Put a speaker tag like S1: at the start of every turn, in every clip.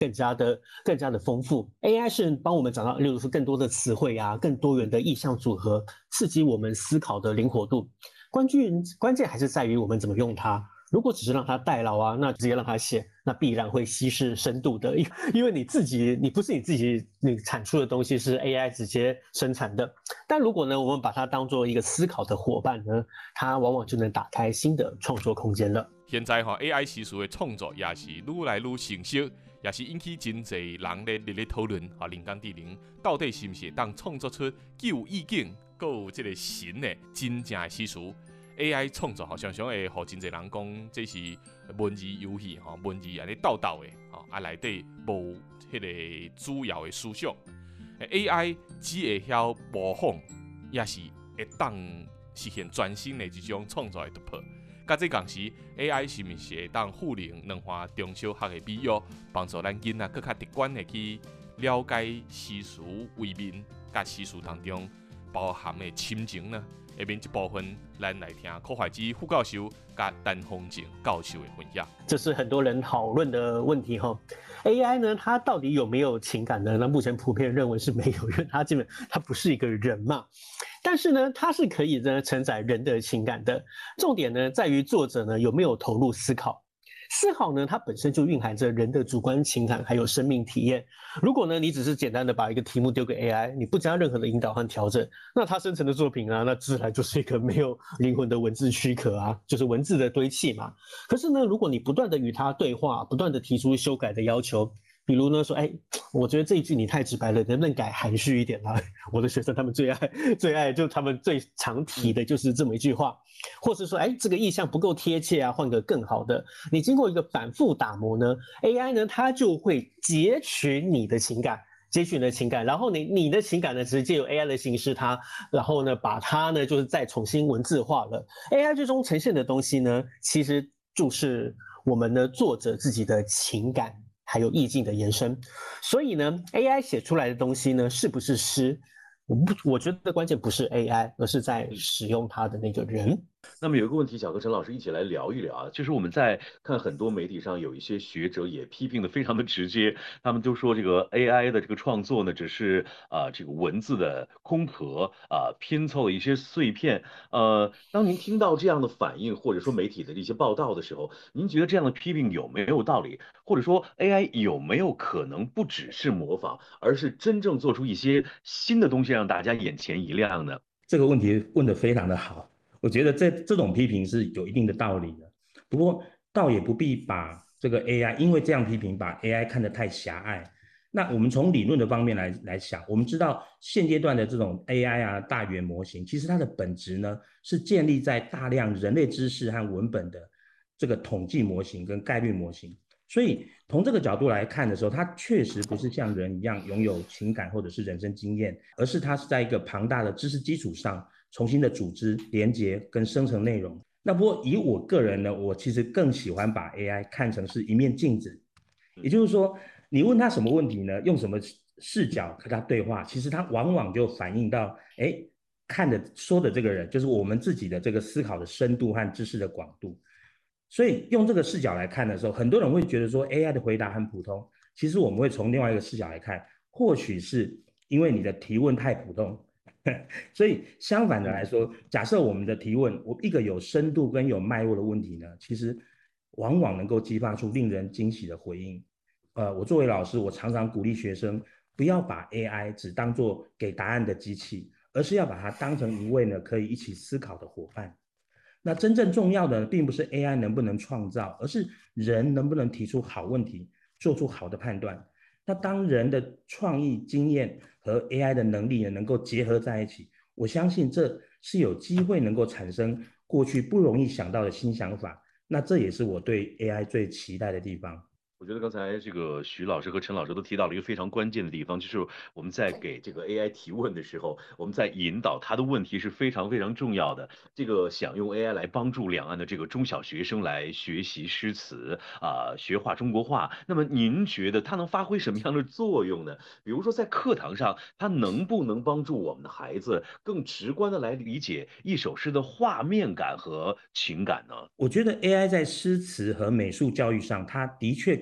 S1: 更加的丰富。AI 是帮我们找到，例如说更多的词汇啊，更多元的意象组合，刺激我们思考的灵活度。关键还是在于我们怎么用它。如果只是让它代劳啊，那直接让它写，那必然会稀释深度的，因为你不是你自己你产出的东西是 AI 直接生产的。但如果呢，我们把它当做一个思考的伙伴呢，它往往就能打开新的创作空间了。
S2: 现在AI 时事的创作也是愈来愈成熟，也是引起真侪人咧讨论人工智能到底是不是当创作出既有意境，又有这个新的真正的史书。AI 创作常常会让真侪人讲这是文字游戏，文字安尼斗的，内底无迄个主要的思想。AI 只会晓模仿，也是会当实现全新的一种创作的突破。甲这同时 ，AI 是毋是会当赋能两岸中小学的美育，帮助咱囡仔更加直观的去了解诗词为面，甲诗词当中包含的深情呢？下面一部分，咱来听柯怀之副教授甲陈宏正教授的分享。
S1: 这是很多人讨论的问题哈。AI 呢，它到底有没有情感呢？那目前普遍认为是没有，因为它不是一个人嘛。但是呢，它是可以呢承载人的情感的。重点呢在于作者呢有没有投入思考。思考呢，它本身就蕴含着人的主观情感还有生命体验。如果呢，你只是简单的把一个题目丢给 AI，你不加任何的引导和调整，那它生成的作品啊，那自然就是一个没有灵魂的文字躯壳啊，就是文字的堆砌嘛。可是呢，如果你不断的与它对话，不断的提出修改的要求，比如呢说，我觉得这一句你太直白了，能不能改含蓄一点啊？我的学生他们最爱，就他们最常提的就是这么一句话。或是说，这个意象不够贴切啊，换个更好的。你经过一个反复打磨呢 ，AI 呢它就会截取你的情感，然后你的情感呢，直接借由 AI 的形式然后呢把它呢就是再重新文字化了。AI 最终呈现的东西呢，其实就是我们的作者自己的情感还有意境的延伸。所以呢 ，AI 写出来的东西呢，是不是诗？我觉得关键不是 AI，而是在使用它的那个人。
S3: 那么有一个问题想和陈老师一起来聊一聊啊，就是我们在看很多媒体上有一些学者也批评的非常的直接，他们就说这个 AI 的这个创作呢，只是这个文字的空壳拼凑的一些碎片。当您听到这样的反应或者说媒体的这些报道的时候，您觉得这样的批评有没有道理？或者说 AI 有没有可能不只是模仿，而是真正做出一些新的东西让大家眼前一亮呢？
S4: 这个问题问得非常的好。我觉得这种批评是有一定的道理的，不过倒也不必把这个 AI 因为这样批评把 AI 看得太狭隘。那我们从理论的方面来想，我们知道现阶段的这种 AI 啊大语言模型，其实它的本质呢是建立在大量人类知识和文本的这个统计模型跟概率模型。所以从这个角度来看的时候，它确实不是像人一样拥有情感或者是人生经验，而是它是在一个庞大的知识基础上重新的组织、连接跟生成内容。那不过以我个人呢，我其实更喜欢把 AI 看成是一面镜子，也就是说，你问他什么问题呢？用什么视角和他对话，其实他往往就反映到，看的说的这个人，就是我们自己的这个思考的深度和知识的广度。所以用这个视角来看的时候，很多人会觉得说 AI 的回答很普通。其实我们会从另外一个视角来看，或许是因为你的提问太普通。所以相反的来说，假设我们的提问，我一个有深度跟有脉络的问题呢，其实往往能够激发出令人惊喜的回应。我作为老师，我常常鼓励学生不要把 AI 只当作给答案的机器，而是要把它当成一位呢可以一起思考的伙伴。那真正重要的并不是 AI 能不能创造，而是人能不能提出好问题，做出好的判断。那当人的创意经验和 AI 的能力能够结合在一起，我相信这是有机会能够产生过去不容易想到的新想法。那这也是我对 AI 最期待的地方。
S3: 我觉得刚才这个徐老师和陈老师都提到了一个非常关键的地方，就是我们在给这个 AI 提问的时候，我们在引导他的问题是非常非常重要的。这个想用 AI 来帮助两岸的这个中小学生来学习诗词学画中国画，那么您觉得它能发挥什么样的作用呢？比如说在课堂上，它能不能帮助我们的孩子更直观的来理解一首诗的画面感和情感呢？
S4: 我觉得 AI 在诗词和美术教育上，它的确可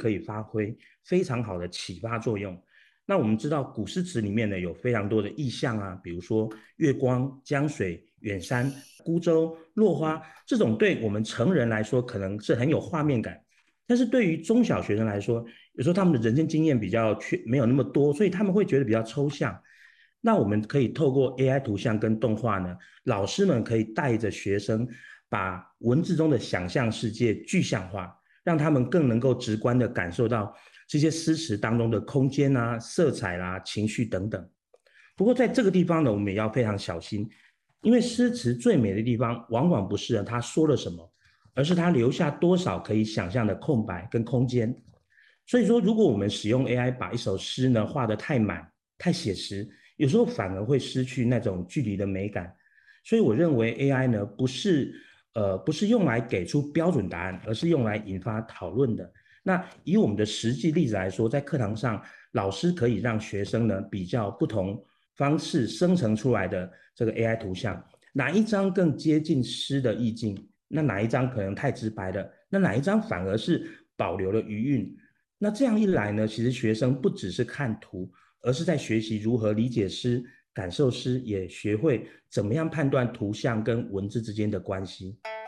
S4: 可以发挥非常好的启发作用。那我们知道古诗词里面呢有非常多的意象啊，比如说月光、江水、远山、孤舟、落花，这种对我们成人来说可能是很有画面感，但是对于中小学生来说，有时候他们的人生经验比较没有那么多，所以他们会觉得比较抽象。那我们可以透过 AI 图像跟动画呢，老师们可以带着学生把文字中的想象世界具象化，让他们更能够直观地感受到这些诗词当中的空间啊、色彩啦、情绪等等。不过在这个地方呢，我们也要非常小心，因为诗词最美的地方往往不是他说了什么，而是他留下多少可以想象的空白跟空间。所以说，如果我们使用 AI 把一首诗呢画得太满、太写实，有时候反而会失去那种距离的美感。所以我认为 AI 呢不是用来给出标准答案，而是用来引发讨论的。那以我们的实际例子来说，在课堂上，老师可以让学生呢比较不同方式生成出来的这个 AI 图像，哪一张更接近诗的意境，那哪一张可能太直白了，那哪一张反而是保留了余韵。那这样一来呢，其实学生不只是看图，而是在学习如何理解诗、感受诗，也学会怎么样判断图像跟文字之间的关系。